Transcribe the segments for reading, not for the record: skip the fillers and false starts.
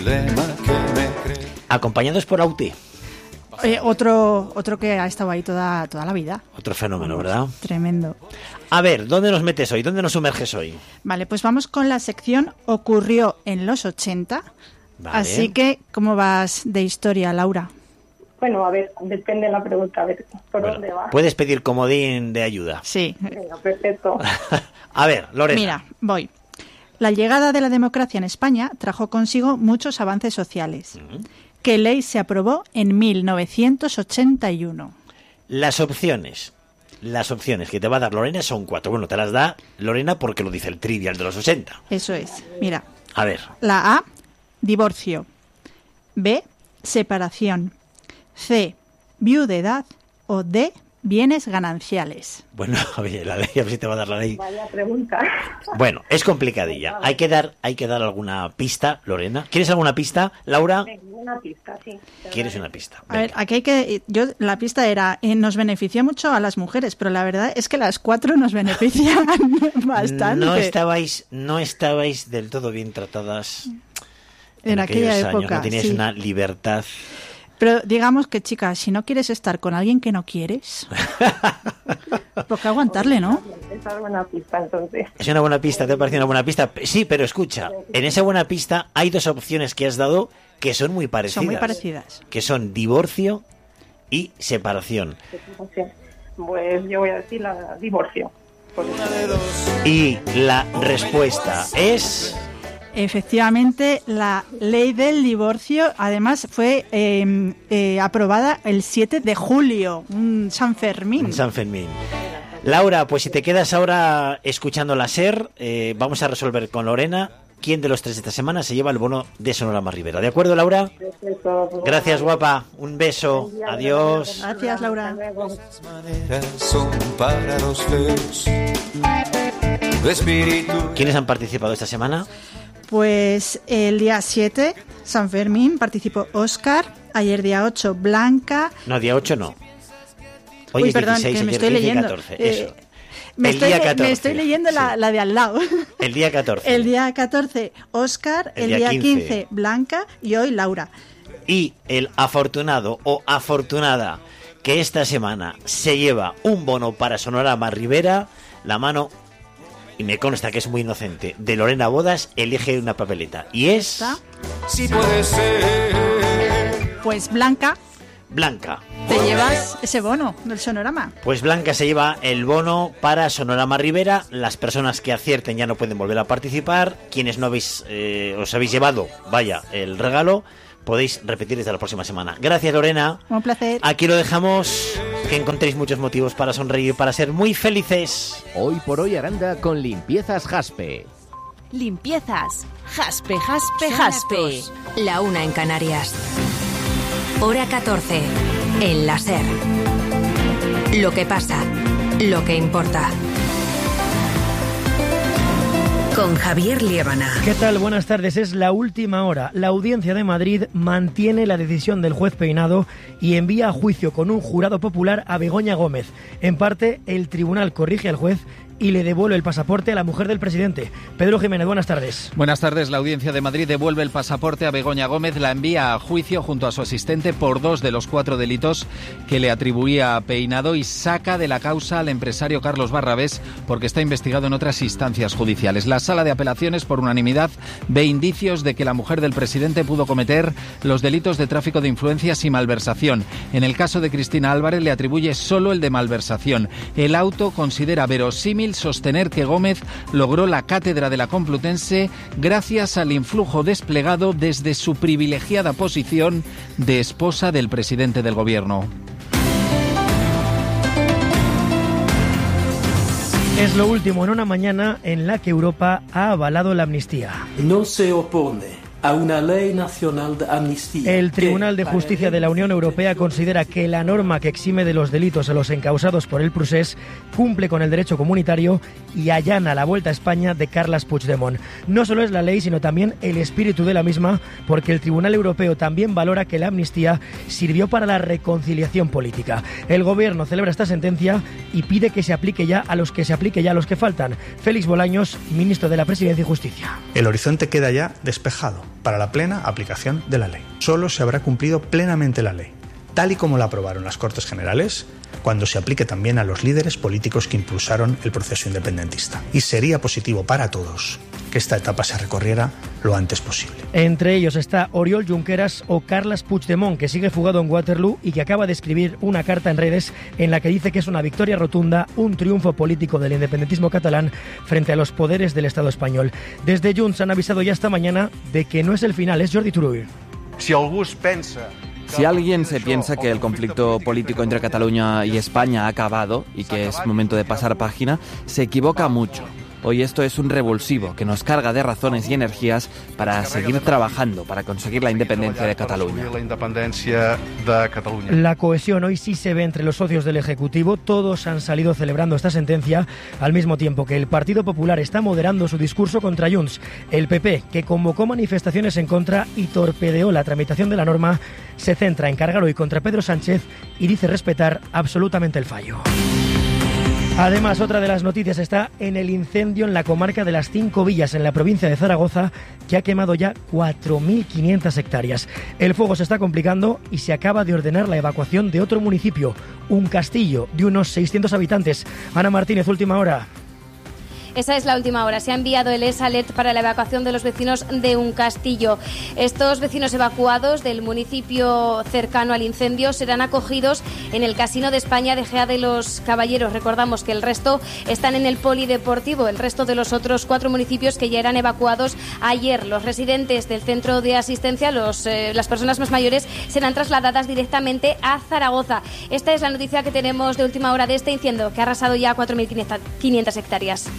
Acompañados por Auti. Otro que ha estado ahí toda la vida. Otro fenómeno, ¿verdad? Tremendo. A ver, ¿dónde nos metes hoy? ¿Dónde nos sumerges hoy? Vale, pues vamos con la sección Ocurrió en los 80. Vale. Así que, ¿cómo vas de historia, Laura? Bueno, a ver, depende de la pregunta, a ver, ¿por dónde va? Puedes pedir comodín de ayuda. Sí. Venga, perfecto. A ver, Lorena. Mira, voy. La llegada de la democracia en España trajo consigo muchos avances sociales. ¿Qué ley se aprobó en 1981? Las opciones que te va a dar Lorena son 4. Bueno, te las da Lorena porque lo dice el trivial de los 80. Eso es. Mira. A ver. La A, divorcio. B, separación. C, viudedad. O D, bienes gananciales. Bueno, oye, la ley, a ver si te va a dar la ley. Vaya pregunta. Bueno, es complicadilla. Hay que dar alguna pista, Lorena. ¿Quieres alguna pista, Laura? Una pista, sí. ¿Quieres una pista? Venga. A ver, aquí hay que... la pista era, nos beneficia mucho a las mujeres, pero la verdad es que las 4 nos benefician bastante. No estabais del todo bien tratadas en aquella época. Años. No teníais una libertad... Pero digamos que, chicas, si no quieres estar con alguien que no quieres, pues que aguantarle, ¿no? Esa es buena pista, entonces. Es una buena pista, ¿te parece una buena pista? Sí, pero escucha, en esa buena pista hay 2 opciones que has dado que son muy parecidas. Son muy parecidas. Que son divorcio y separación. Pues yo voy a decir la divorcio. Y la respuesta es... Efectivamente, la ley del divorcio, además, fue aprobada el 7 de julio, un San Fermín. Laura, pues si te quedas ahora escuchando la SER, vamos a resolver con Lorena quién de los 3 de esta semana se lleva el bono de Sonorama Ribera. ¿De acuerdo, Laura? Gracias, guapa. Un beso. Adiós. Gracias, Laura. ¿Quiénes han participado esta semana? Pues el día 7, San Fermín, participó Óscar. Ayer día 8, Blanca. No, día 8 no. Hoy es perdón, 16, que me ayer estoy 10 y leyendo. 14, eso. Me estoy leyendo la de al lado. El día 14. El día 14, Óscar. El día 15, Blanca. Y hoy, Laura. Y el afortunado o afortunada que esta semana se lleva un bono para Sonorama Ribera, la mano... y me consta que es muy inocente, de Lorena Bodas, elige una papeleta. Y es... Sí puede ser. Pues Blanca. Te llevas ese bono del Sonorama. Pues Blanca se lleva el bono para Sonorama Ribera. Las personas que acierten ya no pueden volver a participar. Quienes no os habéis llevado, vaya, el regalo, podéis repetir desde la próxima semana. Gracias, Lorena. Un placer. Aquí lo dejamos. Que encontréis muchos motivos para sonreír, para ser muy felices. Hoy por hoy Aranda con Limpiezas Jaspe. Limpiezas Jaspe. La 1 en Canarias. Hora 14 en la SER. Lo que pasa, lo que importa. Con Javier Liébana. ¿Qué tal? Buenas tardes. Es la última hora. La Audiencia de Madrid mantiene la decisión del juez Peinado y envía a juicio con un jurado popular a Begoña Gómez. En parte, el tribunal corrige al juez y le devuelve el pasaporte a la mujer del presidente. Pedro Jiménez, buenas tardes. Buenas tardes. La Audiencia de Madrid devuelve el pasaporte a Begoña Gómez, la envía a juicio junto a su asistente por 2 de los 4 delitos que le atribuía a Peinado y saca de la causa al empresario Carlos Barrabés porque está investigado en otras instancias judiciales. La Sala de Apelaciones, por unanimidad, ve indicios de que la mujer del presidente pudo cometer los delitos de tráfico de influencias y malversación. En el caso de Cristina Álvarez le atribuye solo el de malversación. El auto considera verosímil sostener que Gómez logró la cátedra de la Complutense gracias al influjo desplegado desde su privilegiada posición de esposa del presidente del gobierno. Es lo último en una mañana en la que Europa ha avalado la amnistía. No se opone a una ley nacional de amnistía. El Tribunal de Justicia de la Unión Europea considera que la norma que exime de los delitos a los encausados por el procés cumple con el derecho comunitario y allana la vuelta a España de Carles Puigdemont. No solo es la ley, sino también el espíritu de la misma, porque el Tribunal Europeo también valora que la amnistía sirvió para la reconciliación política. El Gobierno celebra esta sentencia y pide que se aplique ya a los que faltan. Félix Bolaños, ministro de la Presidencia y Justicia. El horizonte queda ya despejado. para la plena aplicación de la ley. Solo se habrá cumplido plenamente la ley, tal y como la aprobaron las Cortes Generales, cuando se aplique también a los líderes políticos que impulsaron el proceso independentista. Y sería positivo para todos que esta etapa se recorriera lo antes posible. Entre ellos está Oriol Junqueras o Carles Puigdemont, que sigue fugado en Waterloo y que acaba de escribir una carta en redes en la que dice que es una victoria rotunda, un triunfo político del independentismo catalán frente a los poderes del Estado español. Desde Junts han avisado ya esta mañana de que no es el final, es Jordi Turull. Si alguien se piensa que el conflicto político entre Cataluña y España ha acabado y que es momento de pasar página, se equivoca mucho. Hoy esto es un revulsivo que nos carga de razones y energías para seguir trabajando para conseguir la independencia de Cataluña. La cohesión hoy sí se ve entre los socios del Ejecutivo. Todos han salido celebrando esta sentencia al mismo tiempo que el Partido Popular está moderando su discurso contra Junts. El PP, que convocó manifestaciones en contra y torpedeó la tramitación de la norma, se centra en cargar hoy contra Pedro Sánchez y dice respetar absolutamente el fallo. Además, otra de las noticias está en el incendio en la comarca de las Cinco Villas, en la provincia de Zaragoza, que ha quemado ya 4.500 hectáreas. El fuego se está complicando y se acaba de ordenar la evacuación de otro municipio, un castillo de unos 600 habitantes. Ana Martínez, última hora. Esa es la última hora. Se ha enviado el SALET para la evacuación de los vecinos de un castillo. Estos vecinos evacuados del municipio cercano al incendio serán acogidos en el Casino de España de Gea de los Caballeros. Recordamos que el resto están en el polideportivo, el resto de los otros 4 municipios que ya eran evacuados ayer. Los residentes del centro de asistencia, las personas más mayores, serán trasladadas directamente a Zaragoza. Esta es la noticia que tenemos de última hora de este incendio, que ha arrasado ya 4.500 hectáreas.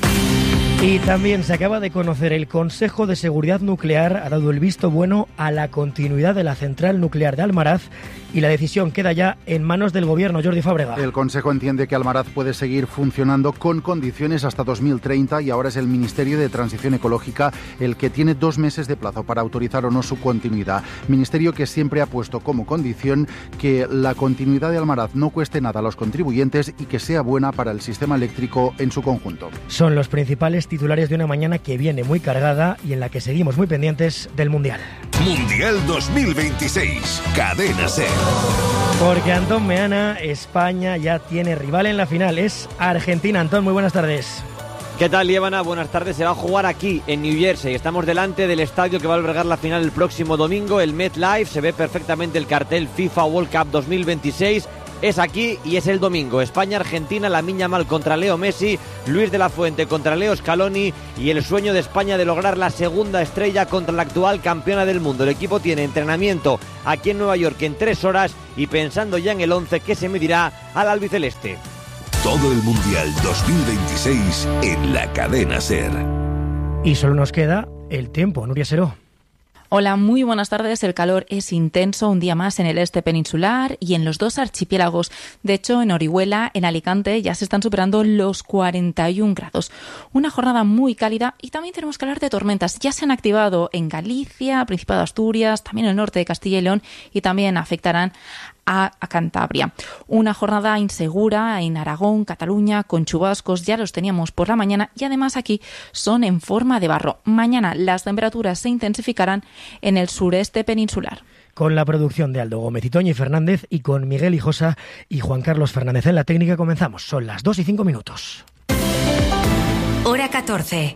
Y también se acaba de conocer, el Consejo de Seguridad Nuclear ha dado el visto bueno a la continuidad de la central nuclear de Almaraz y la decisión queda ya en manos del Gobierno. Jordi Fábrega. El Consejo entiende que Almaraz puede seguir funcionando con condiciones hasta 2030 y ahora es el Ministerio de Transición Ecológica el que tiene 2 meses de plazo para autorizar o no su continuidad. Ministerio que siempre ha puesto como condición que la continuidad de Almaraz no cueste nada a los contribuyentes y que sea buena para el sistema eléctrico en su conjunto. Son los principales titulares de una mañana que viene muy cargada y en la que seguimos muy pendientes del Mundial. Mundial 2026, Cadena SER. Porque Antón Meana, España ya tiene rival en la final, es Argentina. Antón, muy buenas tardes. ¿Qué tal, Liébana? Buenas tardes. Se va a jugar aquí, en New Jersey. Estamos delante del estadio que va a albergar la final el próximo domingo, el MetLife. Se ve perfectamente el cartel FIFA World Cup 2026. Es aquí y es el domingo. España-Argentina, Lamine Yamal contra Leo Messi, Luis de la Fuente contra Leo Scaloni y el sueño de España de lograr la segunda estrella contra la actual campeona del mundo. El equipo tiene entrenamiento aquí en Nueva York en 3 horas y pensando ya en el 11 que se medirá al albiceleste. Todo el Mundial 2026 en la Cadena SER. Y solo nos queda el tiempo, Nuria Seró. Hola, muy buenas tardes. El calor es intenso un día más en el este peninsular y en los 2 archipiélagos. De hecho, en Orihuela, en Alicante, ya se están superando los 41 grados. Una jornada muy cálida y también tenemos que hablar de tormentas. Ya se han activado en Galicia, Principado de Asturias, también en el norte de Castilla y León y también afectarán a Cantabria. Una jornada insegura en Aragón, Cataluña, con chubascos, ya los teníamos por la mañana y además aquí son en forma de barro. Mañana las temperaturas se intensificarán en el sureste peninsular. Con la producción de Aldo Gómez y Toñi Fernández y con Miguel Hijosa y Juan Carlos Fernández en la técnica comenzamos. Son las 2:05. Hora 14.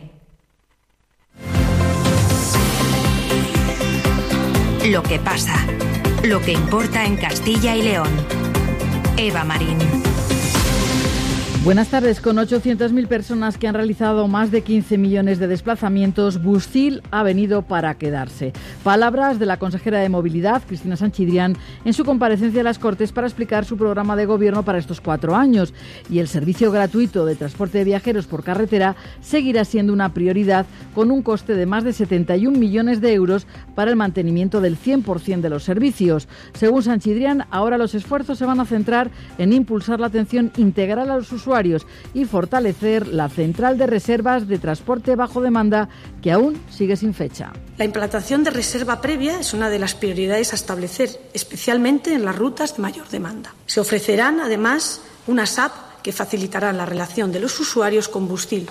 Lo que pasa. Lo que importa en Castilla y León. Eva Marín. Buenas tardes. Con 800.000 personas que han realizado más de 15 millones de desplazamientos, Busil ha venido para quedarse. Palabras de la consejera de Movilidad, Cristina Sanchidrián, en su comparecencia a las Cortes para explicar su programa de gobierno para estos 4 años. Y el servicio gratuito de transporte de viajeros por carretera seguirá siendo una prioridad, con un coste de más de 71 millones de euros para el mantenimiento del 100% de los servicios. Según Sanchidrián, ahora los esfuerzos se van a centrar en impulsar la atención integral a los usuarios y fortalecer la central de reservas de transporte bajo demanda, que aún sigue sin fecha. La implantación de reserva previa es una de las prioridades a establecer, especialmente en las rutas de mayor demanda. Se ofrecerán, además, unas apps que facilitarán la relación de los usuarios con Busil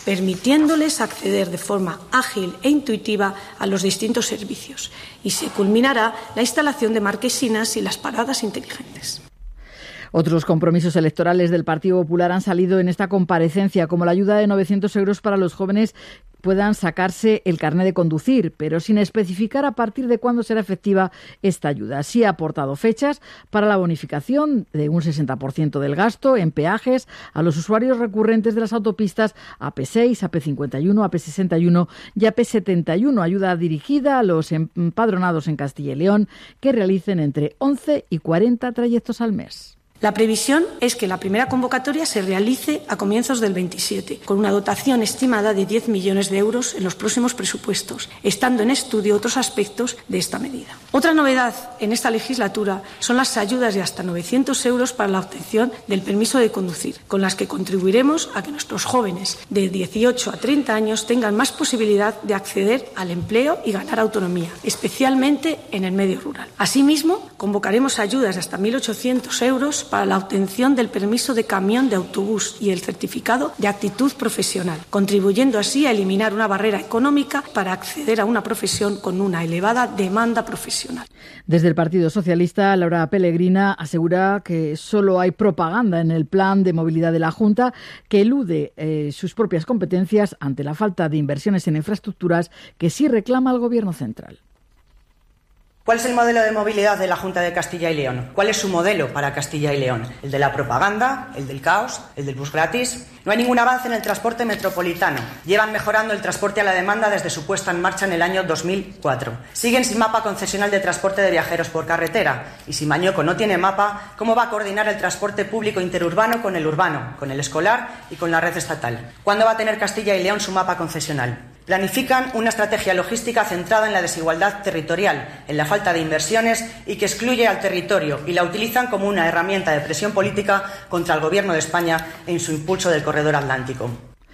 permitiéndoles acceder de forma ágil e intuitiva a los distintos servicios. Y se culminará la instalación de marquesinas y las paradas inteligentes. Otros compromisos electorales del Partido Popular han salido en esta comparecencia, como la ayuda de 900 euros para los jóvenes puedan sacarse el carné de conducir, pero sin especificar a partir de cuándo será efectiva esta ayuda. Sí ha aportado fechas para la bonificación de un 60% del gasto en peajes a los usuarios recurrentes de las autopistas AP6, AP51, AP61 y AP71. Ayuda dirigida a los empadronados en Castilla y León que realicen entre 11 y 40 trayectos al mes. La previsión es que la primera convocatoria se realice a comienzos del 27, con una dotación estimada de 10 millones de euros en los próximos presupuestos, estando en estudio otros aspectos de esta medida. Otra novedad en esta legislatura son las ayudas de hasta 900 euros para la obtención del permiso de conducir, con las que contribuiremos a que nuestros jóvenes de 18 a 30 años tengan más posibilidad de acceder al empleo y ganar autonomía, especialmente en el medio rural. Asimismo, convocaremos ayudas de hasta 1.800 euros para la obtención del permiso de camión de autobús y el certificado de aptitud profesional, contribuyendo así a eliminar una barrera económica para acceder a una profesión con una elevada demanda profesional. Desde el Partido Socialista, Laura Pellegrina asegura que solo hay propaganda en el plan de movilidad de la Junta, que elude sus propias competencias ante la falta de inversiones en infraestructuras que sí reclama el Gobierno central. ¿Cuál es el modelo de movilidad de la Junta de Castilla y León? ¿Cuál es su modelo para Castilla y León? ¿El de la propaganda? ¿El del caos? ¿El del bus gratis? No hay ningún avance en el transporte metropolitano. Llevan mejorando el transporte a la demanda desde su puesta en marcha en el año 2004. Siguen sin mapa concesional de transporte de viajeros por carretera. Y si Mañoco no tiene mapa, ¿cómo va a coordinar el transporte público interurbano con el urbano, con el escolar y con la red estatal? ¿Cuándo va a tener Castilla y León su mapa concesional? Planifican una estrategia logística centrada en la desigualdad territorial, en la falta de inversiones y que excluye al territorio, y la utilizan como una herramienta de presión política contra el Gobierno de España en su impulso del Corredor Atlántico.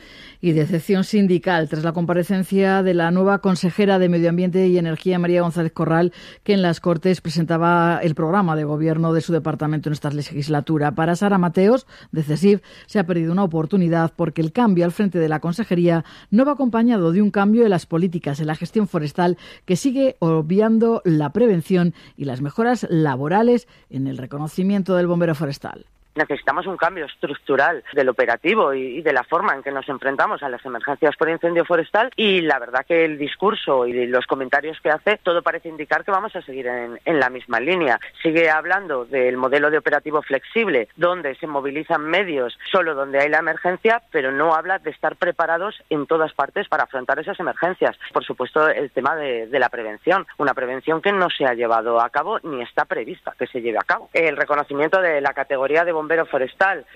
Y decepción sindical tras la comparecencia de la nueva consejera de Medio Ambiente y Energía, María González Corral, que en las Cortes presentaba el programa de gobierno de su departamento en esta legislatura. Para Sara Mateos, de CESIF, se ha perdido una oportunidad porque el cambio al frente de la consejería no va acompañado de un cambio en las políticas en la gestión forestal, que sigue obviando la prevención y las mejoras laborales en el reconocimiento del bombero forestal. Necesitamos un cambio estructural del operativo y de la forma en que nos enfrentamos a las emergencias por incendio forestal, y la verdad que el discurso y los comentarios que hace, todo parece indicar que vamos a seguir en la misma línea. Sigue hablando del modelo de operativo flexible, donde se movilizan medios solo donde hay la emergencia, pero no habla de estar preparados en todas partes para afrontar esas emergencias. Por supuesto, el tema de la prevención, una prevención que no se ha llevado a cabo ni está prevista que se lleve a cabo. El reconocimiento de la categoría de bombero forestal,